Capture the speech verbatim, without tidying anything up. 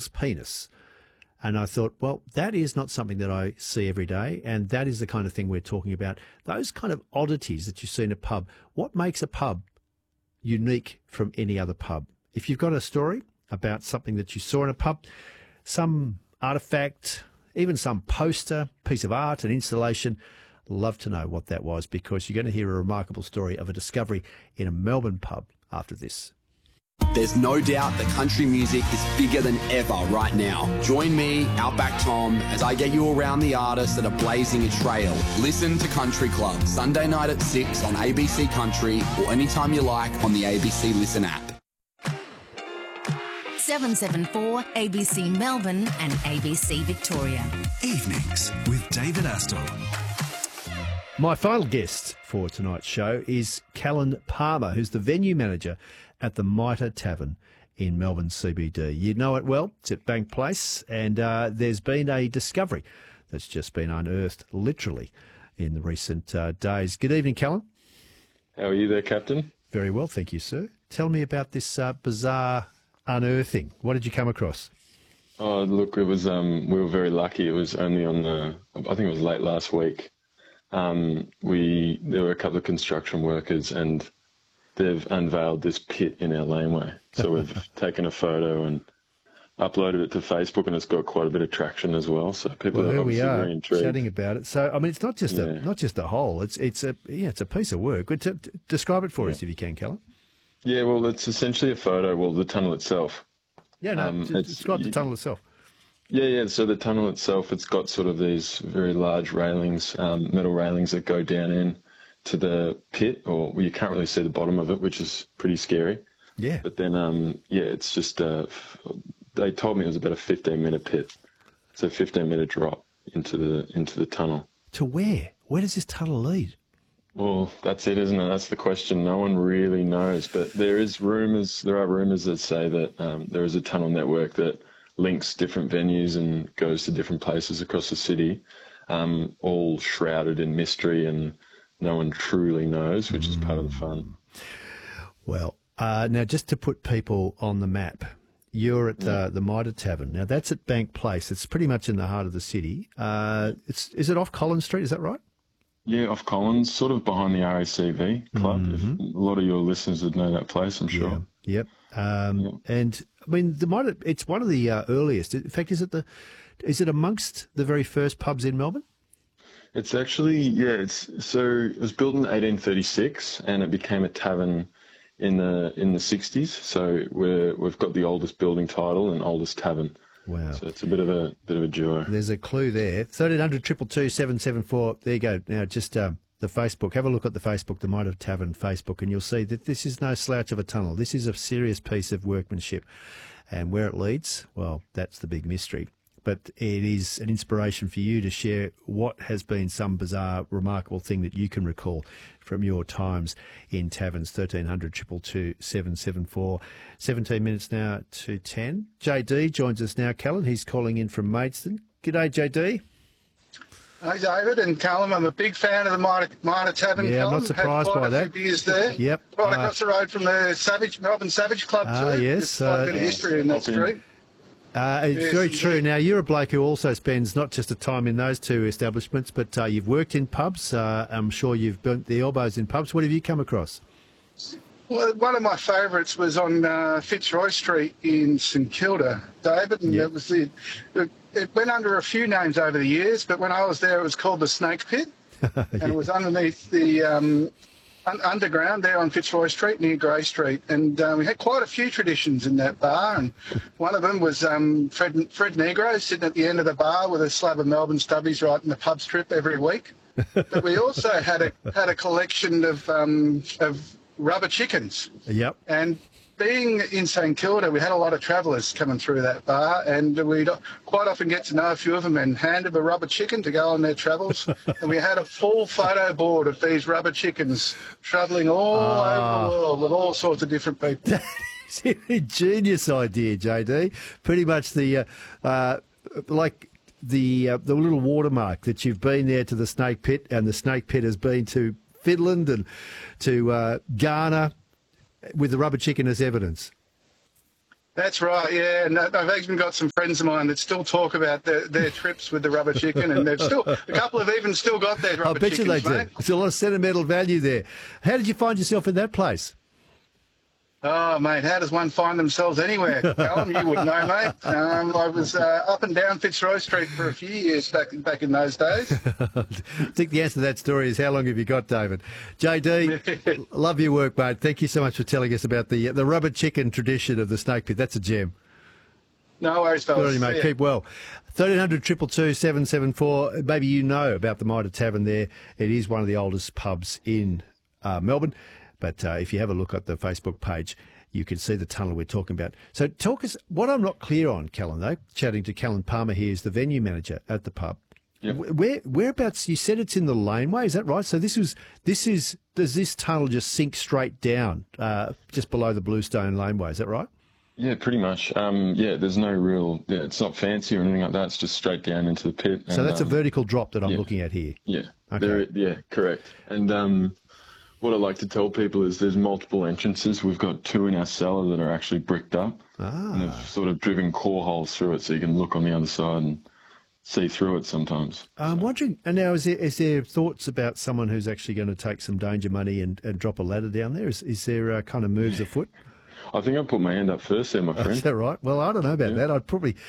child's penis. And I thought, well, that is not something that I see every day, and that is the kind of thing we're talking about. Those kind of oddities that you see in a pub. What makes a pub unique from any other pub? If you've got a story about something that you saw in a pub, some artefact, even some poster, piece of art, an installation, love to know what that was, because you're going to hear a remarkable story of a discovery in a Melbourne pub after this. There's no doubt that country music is bigger than ever right now. Join me, Outback Tom, as I get you around the artists that are blazing a trail. Listen to Country Club, Sunday night at six on A B C Country, or anytime you like on the A B C Listen app. seven seven four A B C Melbourne and A B C Victoria. Evenings with David Astle. My final guest for tonight's show is Callan Palmer, who's the venue manager at the Mitre Tavern in Melbourne C B D. You know it well. It's at Bank Place, and uh, there's been a discovery that's just been unearthed, literally, in the recent uh, days. Good evening, Callan. How are you there, Captain? Very well, thank you, sir. Tell me about this uh, bizarre unearthing. What did you come across? Oh, look, it was. Um, we were very lucky. It was only on the. I think it was late last week. Um, we there were a couple of construction workers, and they've unveiled this pit in our laneway. So we've taken a photo and uploaded it to Facebook, and it's got quite a bit of traction as well. So people well, are here obviously we are, very intrigued. chatting about it. So I mean, it's not just Yeah. a not just a hole. It's it's a yeah, it's a piece of work. But to, to describe it for Yeah. us if you can, Callan. Yeah, well, it's essentially a photo. Well, the tunnel itself. Yeah, no, Um, to it's- describe the you- tunnel itself. Yeah, yeah. So the tunnel itself, it's got sort of these very large railings, um, metal railings that go down in to the pit, or well, you can't really see the bottom of it, which is pretty scary. Yeah. But then, um, yeah, it's just, uh, f- they told me it was about a fifteen minute pit. It's a fifteen minute drop into the into the tunnel. To where? Where does this tunnel lead? Well, that's it, isn't it? That's the question. No one really knows. But there is rumours, there are rumours that say that um, there is a tunnel network that links different venues and goes to different places across the city, um, all shrouded in mystery, and no one truly knows, which is part of the fun. Well, uh, now just to put people on the map, you're at uh, the Mitre Tavern. Now that's at Bank Place. It's pretty much in the heart of the city. Uh, it's is it off Collins Street? Is that right? Yeah, off Collins, sort of behind the R A C V club. If, a lot of your listeners would know that place, I'm sure. Yeah. Yep. Um, Yeah. And I mean, the Mitre. It's one of the uh, earliest. In fact, is it the? Is it amongst the very first pubs in Melbourne? It's actually, yeah, it's so it was built in eighteen thirty-six and it became a tavern in the in the sixties. So we're we've got the oldest building title and oldest tavern. Wow. So it's a bit of a bit of a duo. There's a clue there. thirteen hundred, two two two, seven seven four. There you go. Now, just um, the Facebook. Have a look at the Facebook, the Mitre Tavern Facebook, and you'll see that this is no slouch of a tunnel. This is a serious piece of workmanship. And where it leads, well, that's the big mystery. But it is an inspiration for you to share what has been some bizarre, remarkable thing that you can recall from your times in taverns. thirteen hundred, two two two, seven seven four. seventeen minutes now to ten. J D joins us now, Callan. He's calling in from Maidstone. G'day, J D. Hi, David and Callum. I'm a big fan of the Mitre, Mitre Tavern. Yeah, I'm Callum. not surprised Had quite by a that. few beers there. Yep. Right Uh, across the road from the Savage Melbourne Savage Club Ah, too. yes, There's quite uh, a bit of history in that Pop in. street. Uh, it's Yes, very indeed. true. Now, you're a bloke who also spends not just a time in those two establishments, but uh, you've worked in pubs. Uh, I'm sure you've burnt the elbows in pubs. What have you come across? Well, one of my favourites was on uh, Fitzroy Street in St Kilda, David, and Yep. it was the, it, it went under a few names over the years, but when I was there, it was called the Snake Pit, and it was underneath the um, un- underground there on Fitzroy Street near Grey Street, and uh, we had quite a few traditions in that bar, and one of them was um, Fred, Fred Negro sitting at the end of the bar with a slab of Melbourne stubbies writing the pub strip every week. But we also had a had a collection of um, of rubber chickens. Yep. And being in St Kilda, we had a lot of travellers coming through that bar, and we'd quite often get to know a few of them and hand them a rubber chicken to go on their travels. And we had a full photo board of these rubber chickens travelling all Ah. over the world with all sorts of different people. It's a genius idea, J D. Pretty much the, uh, uh, like the uh, the little watermark that you've been there to the Snake Pit, and the Snake Pit has been to Finland and to uh, Ghana, with the rubber chicken as evidence. That's right, yeah. And I've even got some friends of mine that still talk about their, their trips with the rubber chicken, and they've still a couple have even still got their rubber I bet you chickens, they mate. do. There's a lot of sentimental value there. How did you find yourself in that place? Oh, mate, how does one find themselves anywhere? Callum, you would know, mate. Um, I was uh, up and down Fitzroy Street for a few years back back in those days. I think the answer to that story is how long have you got, David? J D, love your work, mate. Thank you so much for telling us about the the rubber chicken tradition of the Snake Pit. That's a gem. No worries, fellas. Good on you, mate. Yeah. Keep well. thirteen hundred, two two two, seven seven four. Maybe you know about the Mitre Tavern there. It is one of the oldest pubs in uh, Melbourne. But uh, if you have a look at the Facebook page, you can see the tunnel we're talking about. So talk us, what I'm not clear on, Callan, though, chatting to Callan Palmer here, is the venue manager at the pub. Yep. Where whereabouts? You said it's in the laneway. Is that right? So this is this is does this tunnel just sink straight down uh, just below the Bluestone laneway? Is that right? Yeah, pretty much. Um, yeah, there's no real. Yeah, it's not fancy or anything like that. It's just straight down into the pit. So and, that's um, a vertical drop that I'm yeah. looking at here. Yeah. Okay. There, yeah, correct. And um, what I like to tell people is there's multiple entrances. We've got two in our cellar that are actually bricked up, Ah. and they've sort of driven core holes through it, so you can look on the other side and see through it sometimes. I'm wondering, and now is there, is there thoughts about someone who's actually going to take some danger money and, and drop a ladder down there? Is, is there uh, kind of moves afoot? I think I put my hand up first there, my friend. Is that right? Well, I don't know about Yeah. that. I'd probably